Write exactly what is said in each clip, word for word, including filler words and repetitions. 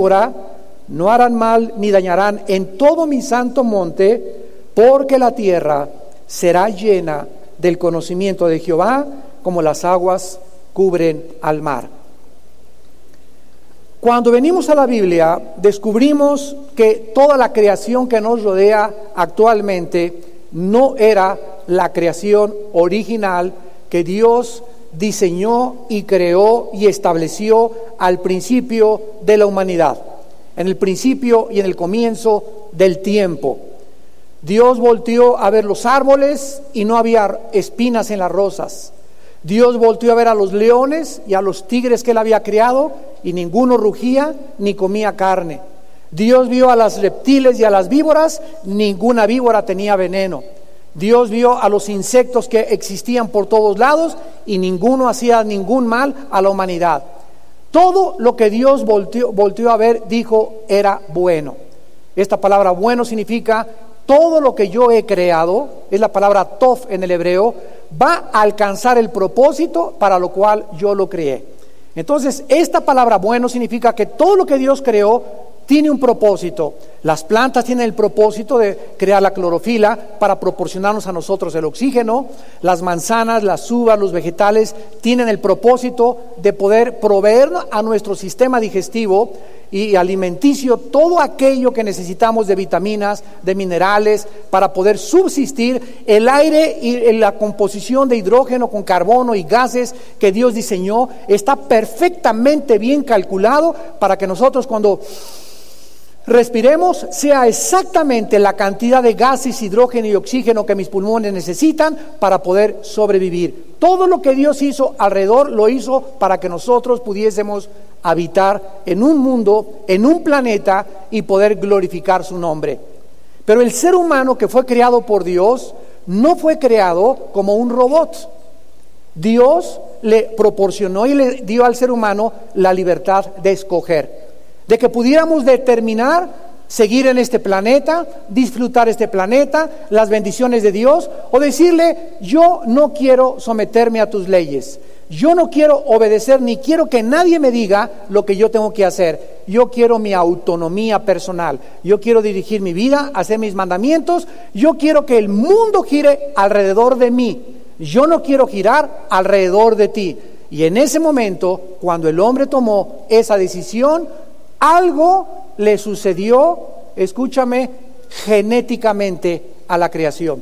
víbora, no harán mal ni dañarán en todo mi santo monte, porque la tierra será llena del conocimiento de Jehová, como las aguas cubren al mar. Cuando venimos a la Biblia, descubrimos que toda la creación que nos rodea actualmente no era la creación original que Dios diseñó y creó y estableció al principio de la humanidad, en el principio y en el comienzo del tiempo. Dios volteó a ver los árboles y no había espinas en las rosas. Dios volteó a ver a los leones y a los tigres que él había creado y ninguno rugía ni comía carne. Dios vio a los reptiles y a las víboras, ninguna víbora tenía veneno. Dios vio a los insectos que existían por todos lados y ninguno hacía ningún mal a la humanidad. Todo lo que Dios volteó, volteó a ver, dijo, era bueno. Esta palabra bueno significa todo lo que yo he creado, es la palabra tov en el hebreo, va a alcanzar el propósito para lo cual yo lo creé. Entonces, esta palabra bueno significa que todo lo que Dios creó tiene un propósito. Las plantas tienen el propósito de crear la clorofila para proporcionarnos a nosotros el oxígeno. Las manzanas, las uvas, los vegetales tienen el propósito de poder proveer a nuestro sistema digestivo y alimenticio todo aquello que necesitamos de vitaminas, de minerales, para poder subsistir. El aire y la composición de hidrógeno con carbono y gases que Dios diseñó está perfectamente bien calculado para que nosotros cuando respiremos sea exactamente la cantidad de gases, hidrógeno y oxígeno que mis pulmones necesitan para poder sobrevivir. Todo lo que Dios hizo alrededor lo hizo para que nosotros pudiésemos habitar en un mundo, en un planeta y poder glorificar su nombre. Pero el ser humano que fue creado por Dios no fue creado como un robot. Dios le proporcionó y le dio al ser humano la libertad de escoger, de que pudiéramos determinar seguir en este planeta, disfrutar este planeta, las bendiciones de Dios, o decirle, yo no quiero someterme a tus leyes, yo no quiero obedecer, ni quiero que nadie me diga lo que yo tengo que hacer. Yo quiero mi autonomía personal, yo quiero dirigir mi vida, hacer mis mandamientos, yo quiero que el mundo gire alrededor de mí, yo no quiero girar alrededor de ti. Y en ese momento, cuando el hombre tomó esa decisión, algo le sucedió, escúchame, genéticamente a la creación.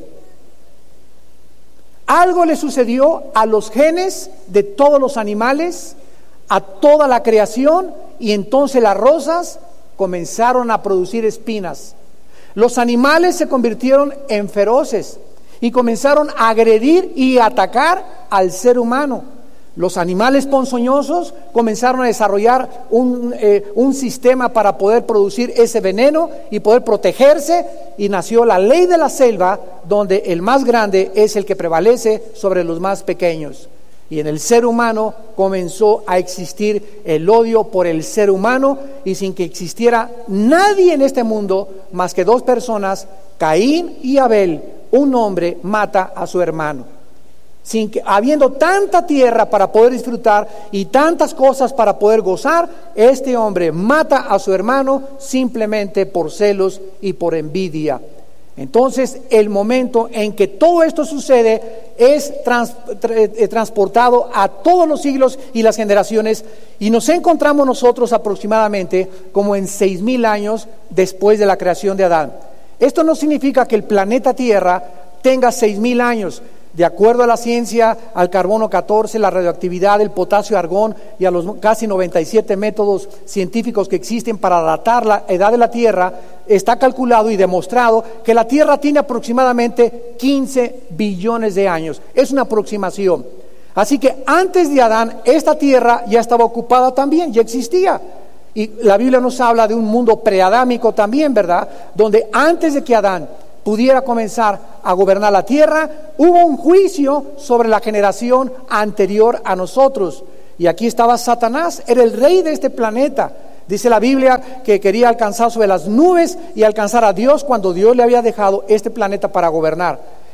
Algo le sucedió a los genes de todos los animales, a toda la creación, y entonces las rosas comenzaron a producir espinas. Los animales se convirtieron en feroces y comenzaron a agredir y atacar al ser humano. Los animales ponzoñosos comenzaron a desarrollar un, eh, un sistema para poder producir ese veneno y poder protegerse, y nació la ley de la selva, donde el más grande es el que prevalece sobre los más pequeños. Y en el ser humano comenzó a existir el odio por el ser humano, y sin que existiera nadie en este mundo más que dos personas, Caín y Abel, un hombre mata a su hermano. Sin que, habiendo tanta tierra para poder disfrutar y tantas cosas para poder gozar, este hombre mata a su hermano simplemente por celos y por envidia. Entonces, el momento en que todo esto sucede es trans, tra, eh, transportado a todos los siglos y las generaciones, y nos encontramos nosotros aproximadamente como en seis mil años después de la creación de Adán. Esto no significa que el planeta Tierra tenga seis mil años. De acuerdo a la ciencia, al carbono catorce, la radioactividad, el potasio, argón y a los casi noventa y siete métodos científicos que existen para datar la edad de la Tierra, está calculado y demostrado que la Tierra tiene aproximadamente quince billones de años. Es una aproximación. Así que antes de Adán, esta Tierra ya estaba ocupada también, ya existía. Y la Biblia nos habla de un mundo preadámico también, ¿verdad? Donde antes de que Adán pudiera comenzar a gobernar la tierra, hubo un juicio sobre la generación anterior a nosotros. Y aquí estaba Satanás, era el rey de este planeta. Dice la Biblia que quería alcanzar sobre las nubes y alcanzar a Dios cuando Dios le había dejado este planeta para gobernar.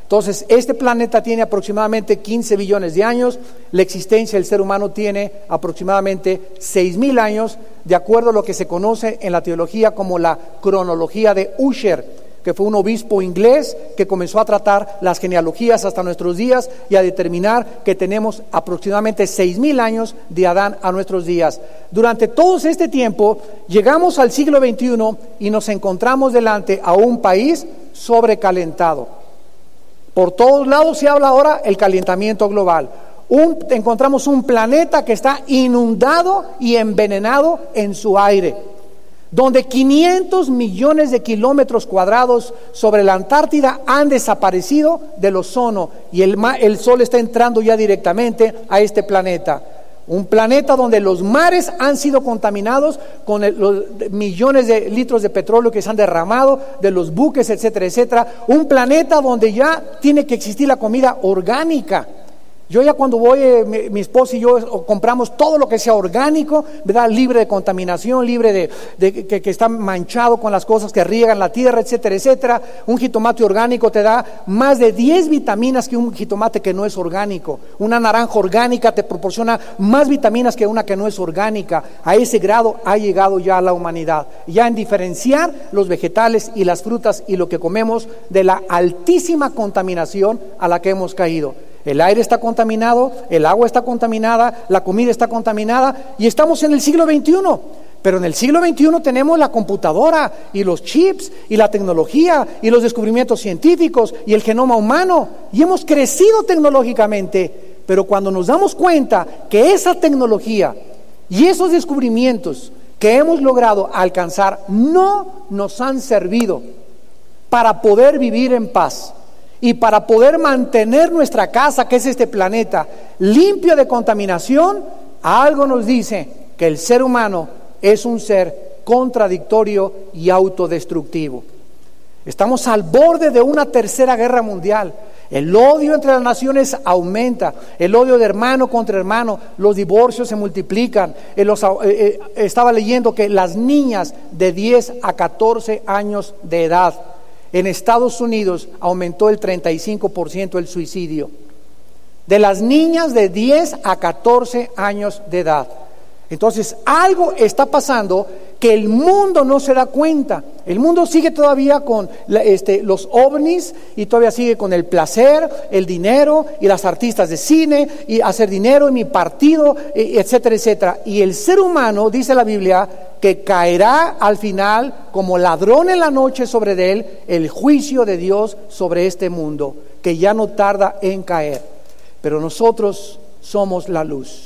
Entonces, este planeta tiene aproximadamente quince billones de años, la existencia del ser humano tiene aproximadamente seis mil años, de acuerdo a lo que se conoce en la teología como la cronología de Ussher, que fue un obispo inglés que comenzó a tratar las genealogías hasta nuestros días y a determinar que tenemos aproximadamente seis mil años de Adán a nuestros días. Durante todo este tiempo llegamos al siglo veintiuno y nos encontramos delante a un país sobrecalentado. Por todos lados se habla ahora el calentamiento global. Un, encontramos un planeta que está inundado y envenenado en su aire, donde quinientos millones de kilómetros cuadrados sobre la Antártida han desaparecido del ozono y el, el sol está entrando ya directamente a este planeta. Un planeta donde los mares han sido contaminados con el, los millones de litros de petróleo que se han derramado de los buques, etcétera, etcétera. Un planeta donde ya tiene que existir la comida orgánica. Yo ya cuando voy, eh, mi, mi esposa y yo compramos todo lo que sea orgánico, ¿verdad? Libre de contaminación, libre de, de que, que está manchado con las cosas que riegan la tierra, etcétera, etcétera. Un jitomate orgánico te da más de diez vitaminas que un jitomate que no es orgánico. Una naranja orgánica te proporciona más vitaminas que una que no es orgánica. A ese grado ha llegado ya la humanidad, ya en diferenciar los vegetales y las frutas y lo que comemos de la altísima contaminación a la que hemos caído. El aire está contaminado, el agua está contaminada, la comida está contaminada y estamos en el siglo veintiuno. Pero en el siglo veintiuno tenemos la computadora y los chips y la tecnología y los descubrimientos científicos y el genoma humano y hemos crecido tecnológicamente. Pero cuando nos damos cuenta que esa tecnología y esos descubrimientos que hemos logrado alcanzar no nos han servido para poder vivir en paz y para poder mantener nuestra casa, que es este planeta, limpio de contaminación, algo nos dice que el ser humano es un ser contradictorio y autodestructivo. Estamos al borde de una tercera guerra mundial. El odio entre las naciones aumenta, el odio de hermano contra hermano, los divorcios se multiplican. Eh, los, eh, eh, estaba leyendo que las niñas de diez a catorce años de edad en Estados Unidos aumentó el treinta y cinco por ciento el suicidio. De las niñas de diez a catorce años de edad. Entonces, algo está pasando que el mundo no se da cuenta. El mundo sigue todavía con la, este, los ovnis y todavía sigue con el placer, el dinero y las artistas de cine y hacer dinero y mi partido, etcétera, etcétera. Y el ser humano, dice la Biblia, que caerá al final como ladrón en la noche sobre él el juicio de Dios sobre este mundo, que ya no tarda en caer. Pero nosotros somos la luz.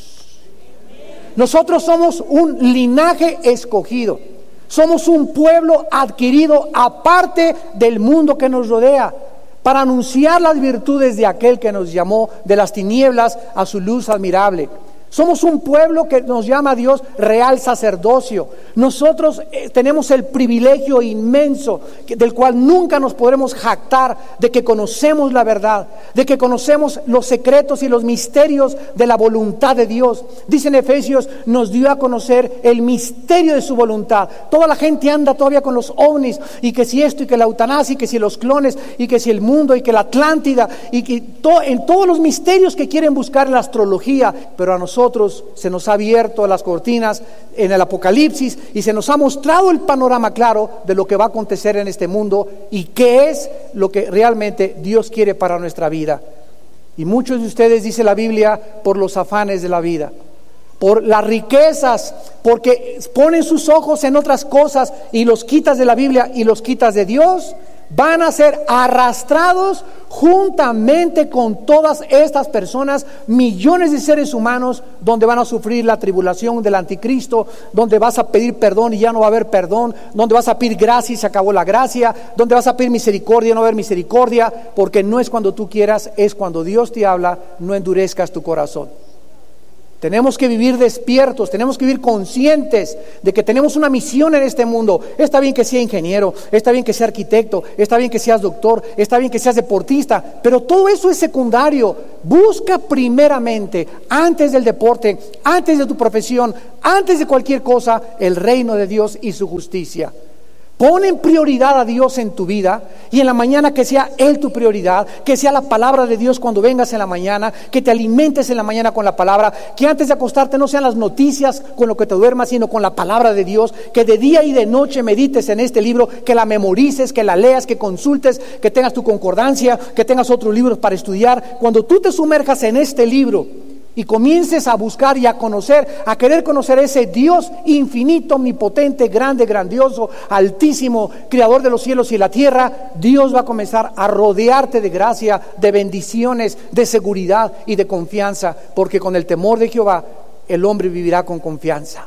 Nosotros somos un linaje escogido. Somos un pueblo adquirido aparte del mundo que nos rodea, para anunciar las virtudes de aquel que nos llamó de las tinieblas a su luz admirable. Somos un pueblo que nos llama a Dios real sacerdocio. Nosotros eh, tenemos el privilegio inmenso que, del cual nunca nos podremos jactar, de que conocemos la verdad, de que conocemos los secretos y los misterios de la voluntad de Dios. Dice en Efesios, nos dio a conocer el misterio de su voluntad. Toda la gente anda todavía con los ovnis, y que si esto, y que la eutanasia, y que si los clones, y que si el mundo, y que la Atlántida, y que to, en todos los misterios que quieren buscar en la astrología. Pero a nosotros se nos ha abierto las cortinas en el Apocalipsis y se nos ha mostrado el panorama claro de lo que va a acontecer en este mundo y qué es lo que realmente Dios quiere para nuestra vida. Y muchos de ustedes, dice la Biblia, por los afanes de la vida, por las riquezas, porque ponen sus ojos en otras cosas y los quitas de la Biblia y los quitas de Dios, van a ser arrastrados juntamente con todas estas personas, millones de seres humanos, donde van a sufrir la tribulación del anticristo, donde vas a pedir perdón y ya no va a haber perdón, donde vas a pedir gracia y se acabó la gracia, donde vas a pedir misericordia y no va a haber misericordia, porque no es cuando tú quieras, es cuando Dios te habla. No endurezcas tu corazón. Tenemos que vivir despiertos, tenemos que vivir conscientes de que tenemos una misión en este mundo. Está bien que sea ingeniero, está bien que sea arquitecto, está bien que seas doctor, está bien que seas deportista, pero todo eso es secundario. Busca primeramente, antes del deporte, antes de tu profesión, antes de cualquier cosa, el reino de Dios y su justicia. Pon en prioridad a Dios en tu vida y en la mañana que sea Él tu prioridad, que sea la palabra de Dios cuando vengas en la mañana, que te alimentes en la mañana con la palabra, que antes de acostarte no sean las noticias con lo que te duermas, sino con la palabra de Dios, que de día y de noche medites en este libro, que la memorices, que la leas, que consultes, que tengas tu concordancia, que tengas otros libros para estudiar. Cuando tú te sumerjas en este libro y comiences a buscar y a conocer, a querer conocer ese Dios infinito, omnipotente, grande, grandioso, altísimo, creador de los cielos y la tierra, Dios va a comenzar a rodearte de gracia, de bendiciones, de seguridad y de confianza, porque con el temor de Jehová el hombre vivirá con confianza.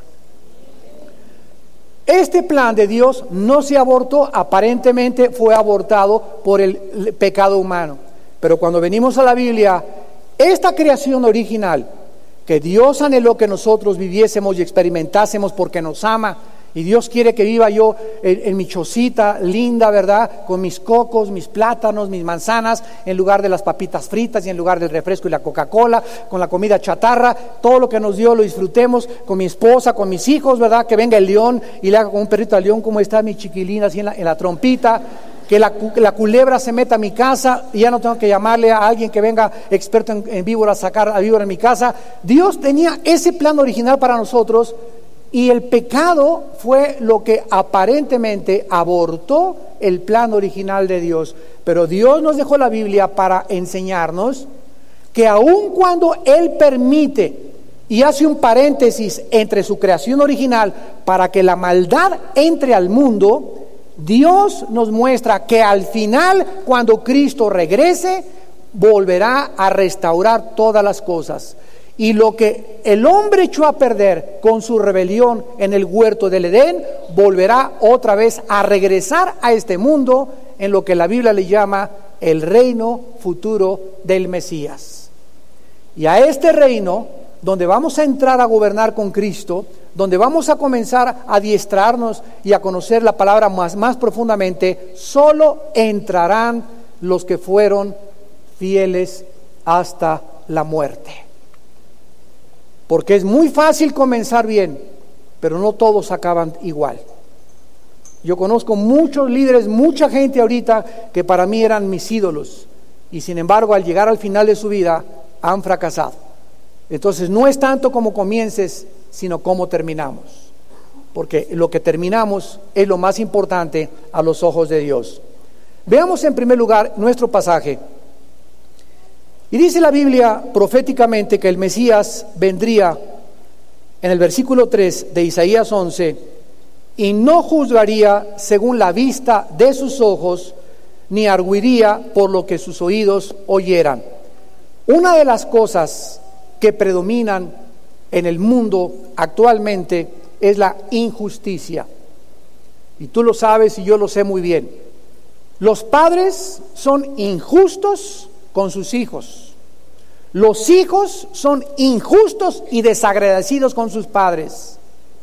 Este plan de Dios no se abortó, aparentemente fue abortado por el pecado humano, pero cuando venimos a la Biblia, esta creación original que Dios anheló que nosotros viviésemos y experimentásemos porque nos ama, y Dios quiere que viva yo en, en mi chocita linda, ¿verdad? Con mis cocos, mis plátanos, mis manzanas, en lugar de las papitas fritas y en lugar del refresco y la Coca-Cola, con la comida chatarra, todo lo que nos dio lo disfrutemos con mi esposa, con mis hijos, ¿verdad? Que venga el león y le haga con un perrito al león, como está mi chiquilina, así en la, en la trompita. Que la, la culebra se meta a mi casa y ya no tengo que llamarle a alguien que venga experto en, en víboras, sacar a víbora en mi casa. Dios tenía ese plan original para nosotros y el pecado fue lo que aparentemente abortó el plan original de Dios. Pero Dios nos dejó la Biblia para enseñarnos que aun cuando Él permite y hace un paréntesis entre su creación original para que la maldad entre al mundo, Dios nos muestra que al final, cuando Cristo regrese, volverá a restaurar todas las cosas. Y lo que el hombre echó a perder con su rebelión en el huerto del Edén, volverá otra vez a regresar a este mundo en lo que la Biblia le llama el reino futuro del Mesías. Y a este reino, donde vamos a entrar a gobernar con Cristo, donde vamos a comenzar a adiestrarnos y a conocer la palabra más, más profundamente, solo entrarán los que fueron fieles hasta la muerte. Porque es muy fácil comenzar bien, pero no todos acaban igual. Yo conozco muchos líderes, mucha gente ahorita que para mí eran mis ídolos, y sin embargo al llegar al final de su vida han fracasado. Entonces no es tanto como comiences, sino cómo terminamos, porque lo que terminamos es lo más importante a los ojos de Dios. Veamos en primer lugar nuestro pasaje. Y dice la Biblia proféticamente que el Mesías vendría en el versículo tres de Isaías once, y no juzgaría según la vista de sus ojos, ni arguiría por lo que sus oídos oyeran. Una de las cosas que predominan en el mundo actualmente es la injusticia. Y tú lo sabes y yo lo sé muy bien. Los padres son injustos con sus hijos. Los hijos son injustos y desagradecidos con sus padres.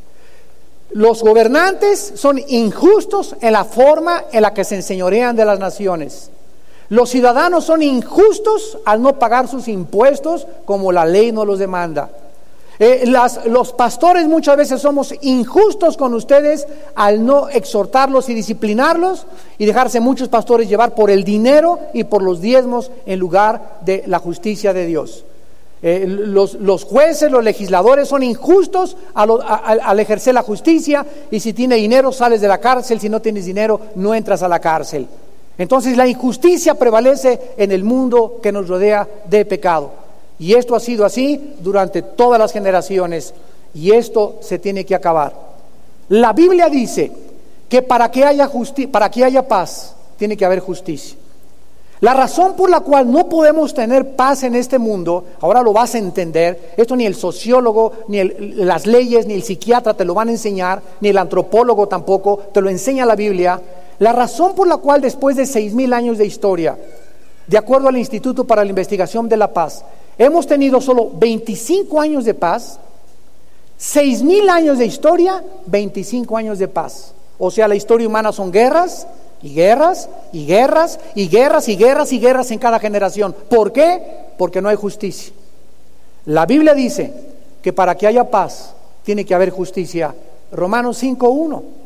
Los gobernantes son injustos en la forma en la que se enseñorean de las naciones. Los ciudadanos son injustos al no pagar sus impuestos como la ley no los demanda. Eh, las, los pastores muchas veces somos injustos con ustedes al no exhortarlos y disciplinarlos y dejarse muchos pastores llevar por el dinero y por los diezmos en lugar de la justicia de Dios. Eh, los, los jueces, los legisladores son injustos al, al, al ejercer la justicia, y si tienes dinero sales de la cárcel, si no tienes dinero no entras a la cárcel. Entonces la injusticia prevalece en el mundo que nos rodea de pecado. Y esto ha sido así durante todas las generaciones, y esto se tiene que acabar. La Biblia dice que para que haya justi- para que haya paz, tiene que haber justicia. La razón por la cual no podemos tener paz en este mundo, ahora lo vas a entender, esto ni el sociólogo, ni el, las leyes, ni el psiquiatra te lo van a enseñar, ni el antropólogo tampoco, te lo enseña la Biblia. La razón por la cual después de seis mil años de historia, de acuerdo al Instituto para la Investigación de la Paz, hemos tenido solo veinticinco años de paz, seis mil años de historia, veinticinco años de paz. O sea, la historia humana son guerras y guerras y guerras y guerras y guerras y guerras en cada generación. ¿Por qué? Porque no hay justicia. La Biblia dice que para que haya paz tiene que haber justicia. Romanos cinco uno.